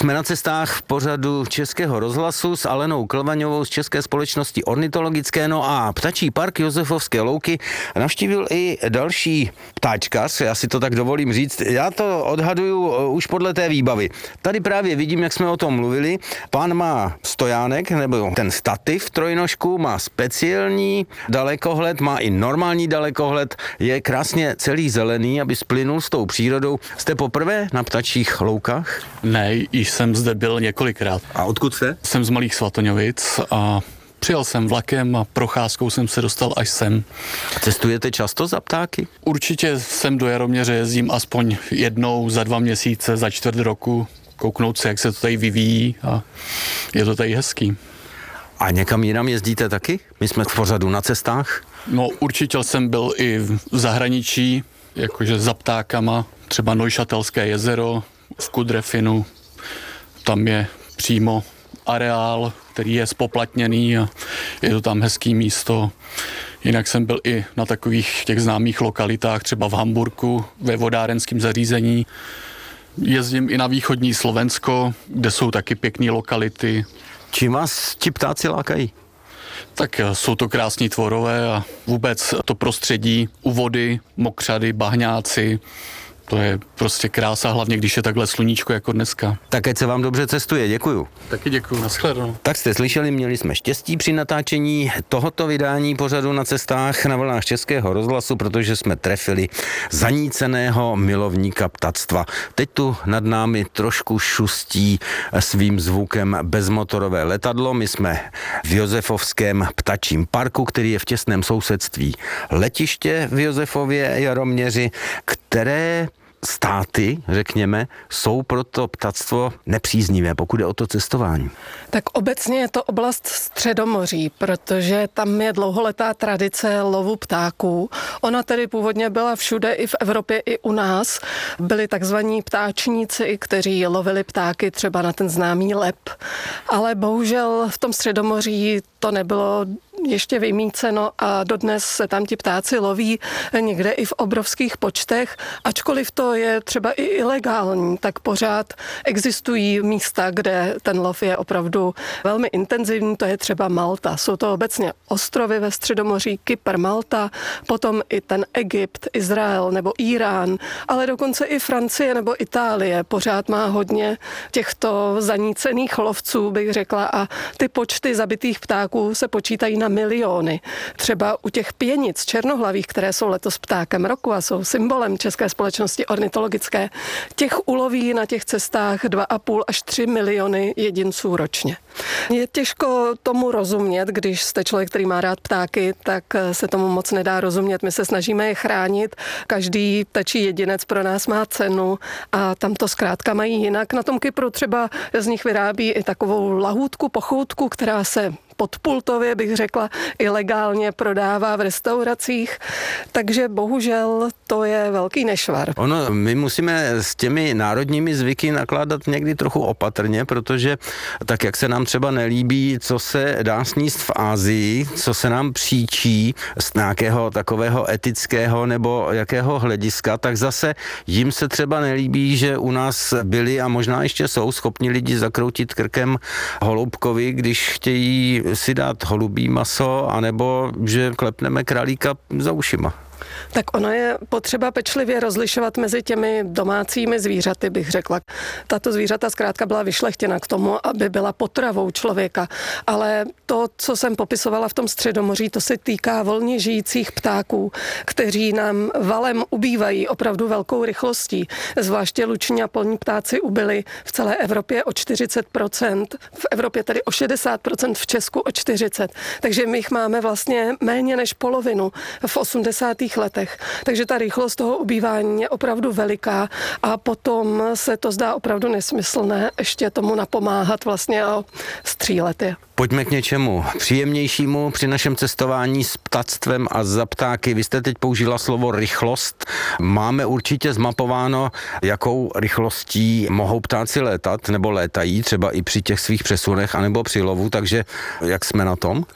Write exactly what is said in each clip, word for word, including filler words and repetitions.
Jsme na cestách v pořadu Českého rozhlasu s Alenou Klvaňovou z České společnosti ornitologické. No a ptačí park Josefovské louky navštívil i další ptáčkař, já si to tak dovolím říct. Já to odhaduju už podle té výbavy. Tady právě vidím, jak jsme o tom mluvili. Pán má stojánek, nebo ten stativ trojnožku, má speciální dalekohled, má i normální dalekohled, je krásně celý zelený, aby splynul s tou přírodou. Jste poprvé na ptačích loukách? Ne, již jsem zde byl několikrát. A odkud jste? Jsem z Malých Svatoňovic a přijel jsem vlakem a procházkou jsem se dostal až sem. A cestujete často za ptáky? Určitě sem do Jaroměře jezdím aspoň jednou za dva měsíce, za čtvrt roku, kouknout se, jak se to tady vyvíjí a je to tady hezký. A někam jinam jezdíte taky? My jsme v pořadu Na cestách. No určitě jsem byl i v zahraničí, jakože za ptákama, třeba Neuchâtelské jezero v Kudrefinu. Tam je přímo areál, který je spoplatněný a je to tam hezký místo. Jinak jsem byl i na takových těch známých lokalitách, třeba v Hamburku ve vodárenském zařízení. Jezdím i na východní Slovensko, kde jsou taky pěkné lokality. Čím vás ti ptáci lákají? Tak jsou to krásní tvorové a vůbec to prostředí u vody, mokřady, bahňáci, to je prostě krása, hlavně když je takhle sluníčko jako dneska. Tak ať se vám dobře cestuje, děkuju. Taky děkuju, nashledanou. Tak jste slyšeli, měli jsme štěstí při natáčení tohoto vydání pořadu Na cestách na vlnách Českého rozhlasu, protože jsme trefili zaníceného milovníka ptactva. Teď tu nad námi trošku šustí svým zvukem bezmotorové letadlo. My jsme v Josefovském ptačím parku, který je v těsném sousedství letiště v Josefově Jaroměři, které státy, řekněme, jsou pro to ptactvo nepříznivé, pokud je o to cestování. Tak obecně je to oblast Středomoří, protože tam je dlouholetá tradice lovu ptáků. Ona tedy původně byla všude i v Evropě, i u nás. Byli takzvaní ptáčníci, kteří lovili ptáky třeba na ten známý lep. Ale bohužel v tom Středomoří to nebylo ještě vymýceno a dodnes se tam ti ptáci loví někde i v obrovských počtech. Ačkoliv to je třeba i ilegální, tak pořád existují místa, kde ten lov je opravdu velmi intenzivní, to je třeba Malta. Jsou to obecně ostrovy ve Středomoří, Kypr, Malta, potom i ten Egypt, Izrael nebo Irán, ale dokonce i Francie nebo Itálie pořád má hodně těchto zanícených lovců, bych řekla, a ty počty zabitých ptáků se počítají na miliony. Třeba u těch pěnic černohlavých, které jsou letos ptákem roku a jsou symbolem České společnosti ornitologické, těch uloví na těch cestách dva a půl až tři miliony jedinců ročně. Je těžko tomu rozumět, když jste člověk, který má rád ptáky, tak se tomu moc nedá rozumět. My se snažíme je chránit. Každý ptačí jedinec pro nás má cenu a tam to zkrátka mají jinak. Na tom Kypru třeba z nich vyrábí i takovou lahůdku, pochoutku, která se podpultově, bych řekla, i legálně prodává v restauracích, takže bohužel to je velký nešvar. Ono, my musíme s těmi národními zvyky nakládat někdy trochu opatrně, protože tak, jak se nám třeba nelíbí, co se dá sníst v Asii, co se nám příčí z nějakého takového etického nebo jakého hlediska, tak zase jim se třeba nelíbí, že u nás byli a možná ještě jsou schopni lidi zakroutit krkem holoubkovi, když chtějí si dát holubí maso, anebo že klepneme králíka za ušima. Tak ono je potřeba pečlivě rozlišovat mezi těmi domácími zvířaty, bych řekla. Tato zvířata zkrátka byla vyšlechtěna k tomu, aby byla potravou člověka. Ale to, co jsem popisovala v tom Středomoří, to se týká volně žijících ptáků, kteří nám valem ubývají opravdu velkou rychlostí. Zvláště luční a polní ptáci ubyli v celé Evropě o čtyřicet procent, v Evropě tedy o šedesát procent, v Česku o čtyřicet procent. Takže my jich máme vlastně méně než polovinu v osmdesátých letech. Takže ta rychlost toho ubývání je opravdu veliká a potom se to zdá opravdu nesmyslné ještě tomu napomáhat vlastně a střílet je. Pojďme k něčemu příjemnějšímu při našem cestování s ptactvem a za ptáky. Vy jste teď použila slovo rychlost. Máme určitě zmapováno, jakou rychlostí mohou ptáci létat nebo létají, třeba i při těch svých přesunech anebo při lovu, takže jak jsme na tom?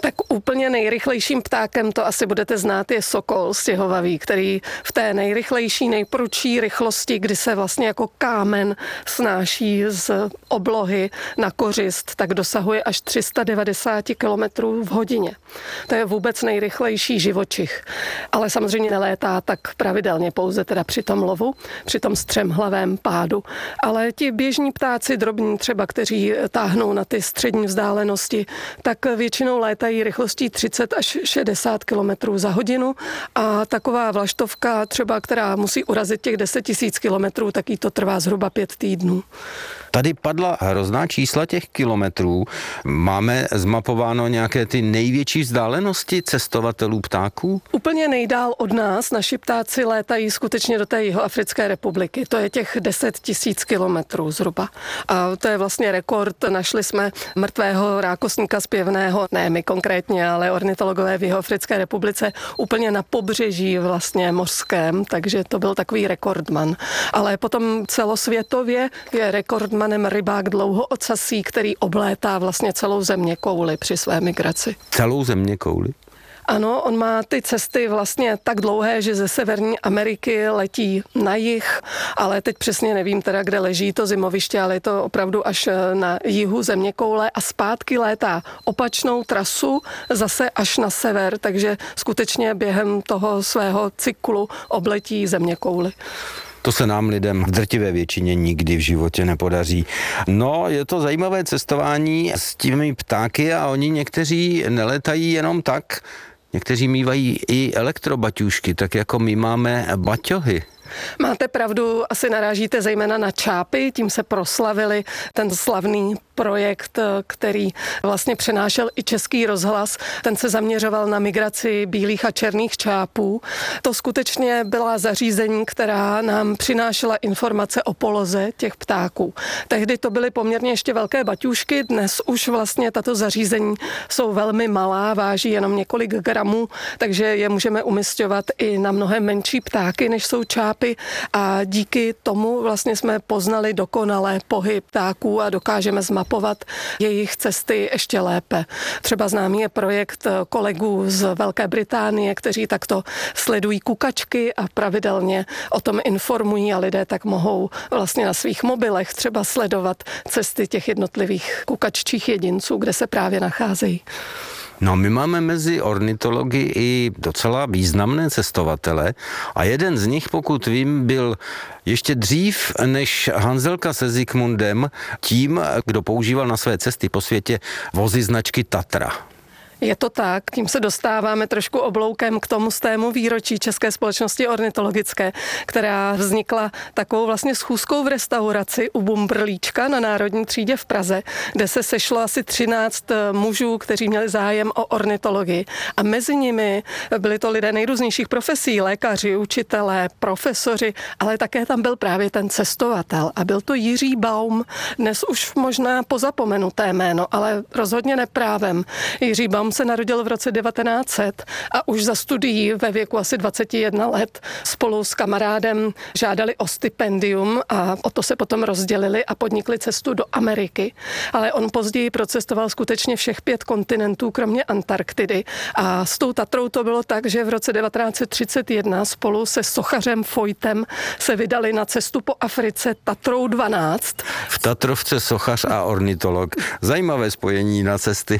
Tak úplně nejrychlejším ptákem, to asi budete znát, je sokol stěhovavý, který v té nejrychlejší, nejprudší rychlosti, kdy se vlastně jako kámen snáší z oblohy na kořist, tak dosahuje až tři sta devadesát kilometrů v hodině. To je vůbec nejrychlejší živočich. Ale samozřejmě nelétá tak pravidelně, pouze teda při tom lovu, při tom střemhlavém pádu. Ale ti běžní ptáci, drobní třeba, kteří táhnou na ty střední vzdálenosti, tak většinou létají rychlostí třicet až šedesát kilometrů za hodinu a taková vlaštovka třeba, která musí urazit těch deset tisíc kilometrů, tak jí to trvá zhruba pět týdnů. Tady padla hrozná čísla těch kilometrů. Máme zmapováno nějaké ty největší vzdálenosti cestovatelů ptáků? Úplně nejdál od nás naši ptáci létají skutečně do té Jihoafrické republiky. To je těch deset tisíc kilometrů zhruba. A to je vlastně rekord. Našli jsme mrtvého rákosníka zpěvného, ne my konkrétně, ale ornitologové v Jihoafrické republice, úplně na pobřeží vlastně mořském, takže to byl takový rekordman. Ale potom celosvětově je rekordman rybák dlouhoocasý, který oblétá vlastně celou zeměkouli při své migraci. Celou zeměkouli? Ano, on má ty cesty vlastně tak dlouhé, že ze Severní Ameriky letí na jih, ale teď přesně nevím teda, kde leží to zimoviště, ale je to opravdu až na jihu zeměkoule a zpátky létá opačnou trasu zase až na sever, takže skutečně během toho svého cyklu obletí zeměkouli. To se nám lidem v drtivé většině nikdy v životě nepodaří. No, je to zajímavé cestování s těmi ptáky a oni někteří neletají jenom tak, někteří mívají i elektrobaťůžky, tak jako my máme baťohy. Máte pravdu, asi narážíte zejména na čápy, tím se proslavili ten slavný projekt, který vlastně přenášel i Český rozhlas. Ten se zaměřoval na migraci bílých a černých čápů. To skutečně byla zařízení, která nám přinášela informace o poloze těch ptáků. Tehdy to byly poměrně ještě velké baťůžky, dnes už vlastně tato zařízení jsou velmi malá, váží jenom několik gramů, takže je můžeme umisťovat i na mnohem menší ptáky, než jsou čápy a díky tomu vlastně jsme poznali dokonalé pohyb ptáků a dokážeme zmapovat jejich cesty ještě lépe. Třeba známý je projekt kolegů z Velké Británie, kteří takto sledují kukačky a pravidelně o tom informují a lidé tak mohou vlastně na svých mobilech třeba sledovat cesty těch jednotlivých kukaččích jedinců, kde se právě nacházejí. No, my máme mezi ornitology i docela významné cestovatele a jeden z nich, pokud vím, byl ještě dřív než Hanzelka se Zikmundem tím, kdo používal na své cesty po světě vozy značky Tatra. Je to tak, tím se dostáváme trošku obloukem k tomu stému výročí České společnosti ornitologické, která vznikla takovou vlastně schůzkou v restauraci u Bumbrlíčka na Národní třídě v Praze, kde se sešlo asi třináct mužů, kteří měli zájem o ornitologii. A mezi nimi byli to lidé nejrůznějších profesí, lékaři, učitelé, profesoři, ale také tam byl právě ten cestovatel. A byl to Jiří Baum, dnes už možná pozapomenuté jméno, ale rozhodně neprávem. Jiří Baum se narodil v roce devatenáct set a už za studií ve věku asi dvacet jedna let spolu s kamarádem žádali o stipendium a o to se potom rozdělili a podnikli cestu do Ameriky. Ale on později procestoval skutečně všech pět kontinentů, kromě Antarktidy. A s tou Tatrou to bylo tak, že v roce devatenáct set třicet jedna spolu se sochařem Foytem se vydali na cestu po Africe Tatrou dvanáct. V Tatrovce sochař a ornitolog. Zajímavé spojení na cesty.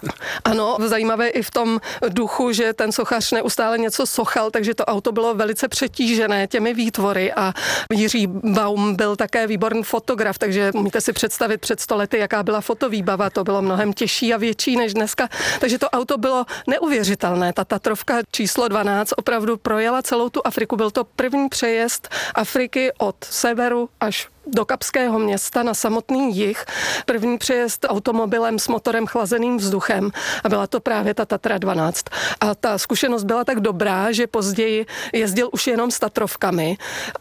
Ano, zajímavé i v tom duchu, že ten sochař neustále něco sochal, takže to auto bylo velice přetížené těmi výtvory a Jiří Baum byl také výborný fotograf, takže umíte si představit před sto lety, jaká byla fotovýbava, to bylo mnohem těžší a větší než dneska, takže to auto bylo neuvěřitelné. Ta Tatrovka číslo dvanáct opravdu projela celou tu Afriku, byl to první přejezd Afriky od severu až do Kapského města na samotný jih. První přejezd automobilem s motorem chlazeným vzduchem a byla to právě ta Tatra dvanáct. A ta zkušenost byla tak dobrá, že později jezdil už jenom s Tatrovkami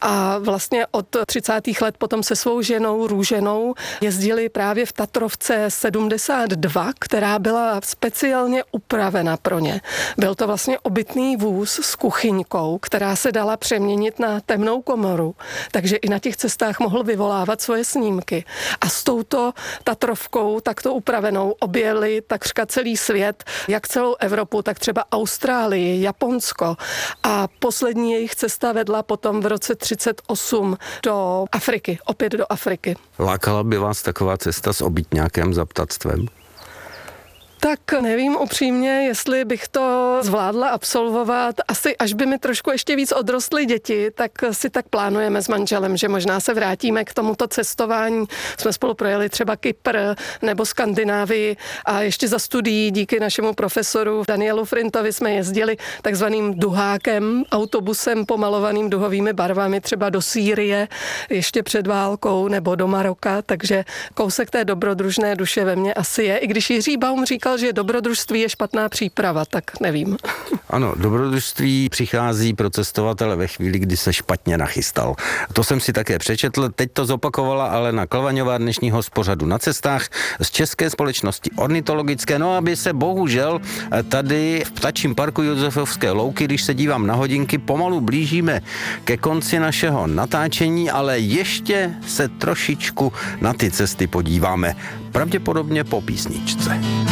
a vlastně od třicátých let potom se svou ženou Růženou jezdili právě v Tatrovce sedmdesát dva, která byla speciálně upravena pro ně. Byl to vlastně obytný vůz s kuchyňkou, která se dala přeměnit na temnou komoru, takže i na těch cestách mohl vyvážet vyvolávat svoje snímky. A s touto Tatrovkou, takto upravenou, objeli takřka celý svět, jak celou Evropu, tak třeba Austrálii, Japonsko. A poslední jejich cesta vedla potom v roce třicet osm do Afriky, opět do Afriky. Lákala by vás taková cesta s obytňákem za ptactvem? Tak nevím upřímně, jestli bych to zvládla absolvovat. Asi až by mi trošku ještě víc odrostly děti, tak si tak plánujeme s manželem, že možná se vrátíme k tomuto cestování. Jsme spolu projeli třeba Kypr nebo Skandinávii a ještě za studií díky našemu profesoru Danielu Frintovi jsme jezdili takzvaným duhákem, autobusem pomalovaným duhovými barvami třeba do Sýrie ještě před válkou nebo do Maroka, takže kousek té dobrodružné duše ve mně asi je. I když Jiří Baum říkal, že dobrodružství je špatná příprava, tak nevím. Ano, dobrodružství přichází pro cestovatele ve chvíli, kdy se špatně nachystal. To jsem si také přečetl, teď to zopakovala Alena Klvaňová dnešního z pořadu Na cestách z České společnosti ornitologické. No, aby se bohužel tady v ptačím parku Josefovské louky, když se dívám na hodinky, pomalu blížíme ke konci našeho natáčení, ale ještě se trošičku na ty cesty podíváme. Pravděpodobně po písničce.